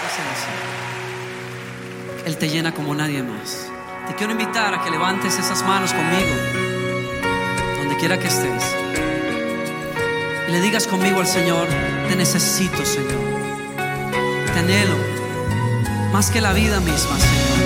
presencia. Él te llena como nadie más. Te quiero invitar a que levantes esas manos conmigo, donde quiera que estés, y le digas conmigo al Señor: te necesito, Señor. Te anhelo más que la vida misma, Señor.